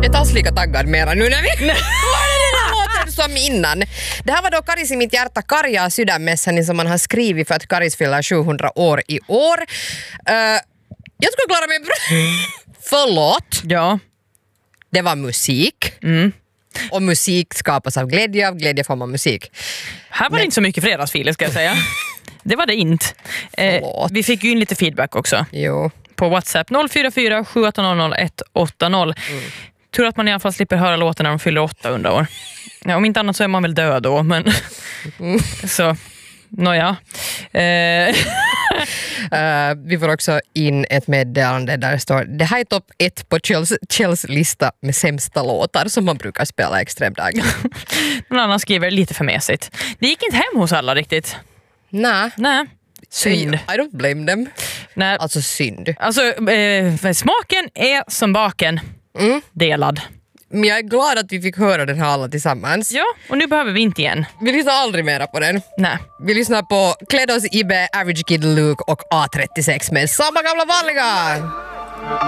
är inte alls lika taggad mera nu när vi hörde den här låten som innan. Det här var då Karis i mitt hjärta, Karja sydämessäni som man har skrivit för att Karis fyller 700 år i år. Jag skulle klara mig bra. Förlåt. Ja. Det var musik. Och musik skapas av glädje får man musik. Här var det inte så mycket fredagsfiler ska jag säga. Det var det inte. Vi fick ju in lite feedback också. Jo. På WhatsApp 044 780 180. Tur att man i alla fall slipper höra låten när de fyller 800 år. Ja, om inte annat så är man väl död då, men så, nåja. Vi får också in ett meddelande där det står: det här är topp 1 på Chels lista med sämsta låtar som man brukar spela extremt dagligen. Någon annan skriver lite för mässigt. Det gick inte hem hos alla riktigt. Nej. Synd. I don't blame them. Nej. Alltså synd. Alltså, smaken är som baken. Delad. Men jag är glad att vi fick höra den här alla tillsammans. Ja, och nu behöver vi inte igen. Vi lyssnar aldrig mera på den. Nej. Vi lyssnar på Kledos, Ibe, Average Kid Luke och A36 med samma gamla vanliga.